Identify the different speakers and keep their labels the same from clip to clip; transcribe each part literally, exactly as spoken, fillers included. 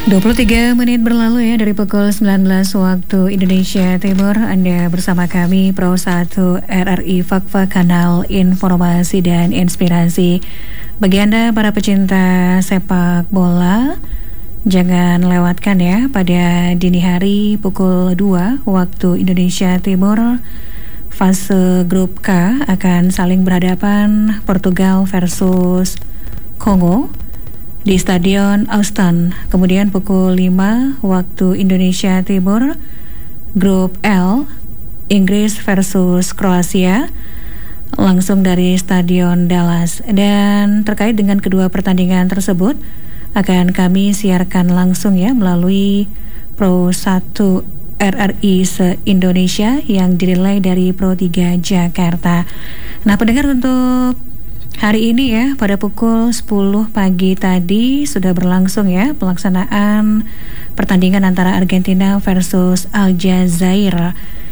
Speaker 1: dua puluh tiga menit berlalu ya dari pukul sembilan belas waktu Indonesia Timur. Anda bersama kami Pro satu R R I Fakfa, kanal informasi dan inspirasi. Bagi Anda para pecinta sepak bola, jangan lewatkan ya pada dini hari pukul dua waktu Indonesia Timur. Fase grup K akan saling berhadapan Portugal versus Kongo di Stadion Austin. Kemudian pukul lima waktu Indonesia Timur, grup L, Inggris versus Kroasia, langsung dari Stadion Dallas. Dan terkait dengan kedua pertandingan tersebut akan kami siarkan langsung ya melalui Pro satu R R I se-Indonesia yang dirilai dari Pro tiga Jakarta. Nah, pendengar, untuk hari ini ya, pada pukul sepuluh pagi tadi sudah berlangsung ya pelaksanaan pertandingan antara Argentina versus Aljazair.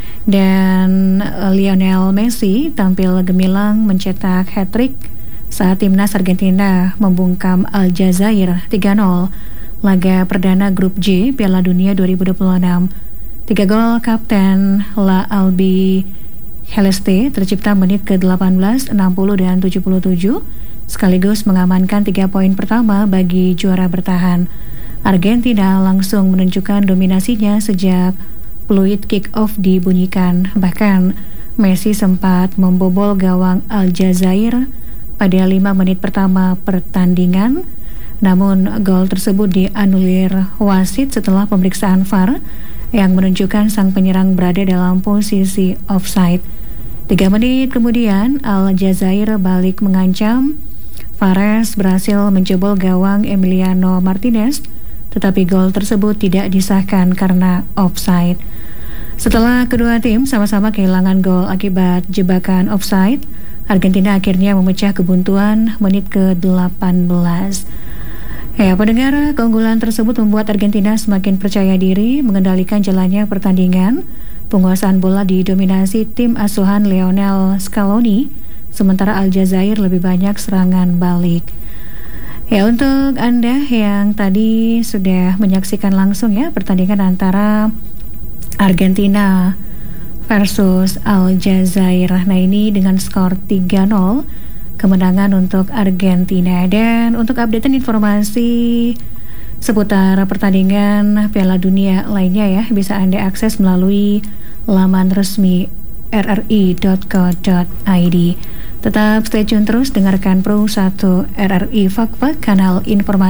Speaker 1: Dan Lionel Messi tampil gemilang mencetak hat-trick saat timnas Argentina membungkam Aljazair tiga nol laga perdana grup J Piala Dunia dua ribu dua puluh enam. Tiga gol kapten La Albi Celeste tercipta menit ke delapan belas, enam puluh, dan tujuh puluh tujuh, sekaligus mengamankan tiga poin pertama bagi juara bertahan. Argentina langsung menunjukkan dominasinya sejak peluit kick-off dibunyikan. Bahkan Messi sempat membobol gawang Aljazair pada lima menit pertama pertandingan. Namun gol tersebut dianulir wasit setelah pemeriksaan V A R yang menunjukkan sang penyerang berada dalam posisi offside. Tiga menit kemudian Aljazair balik mengancam. Fares berhasil menjebol gawang Emiliano Martinez, tetapi gol tersebut tidak disahkan karena offside. Setelah kedua tim sama-sama kehilangan gol akibat jebakan offside, Argentina akhirnya memecah kebuntuan menit ke delapan belas. Ya, pendengar, keunggulan tersebut membuat Argentina semakin percaya diri mengendalikan jalannya pertandingan. Penguasaan bola didominasi tim asuhan Lionel Scaloni, sementara Aljazair lebih banyak serangan balik. Ya, untuk Anda yang tadi sudah menyaksikan langsung ya pertandingan antara Argentina versus Aljazair. Nah, ini dengan skor tiga nol. Kemenangan untuk Argentina. Dan untuk update informasi seputar pertandingan Piala Dunia lainnya ya, bisa Anda akses melalui laman resmi r r i dot co dot i d. Tetap stay tune terus, dengarkan Pro satu R R I Fakfa, kanal informasi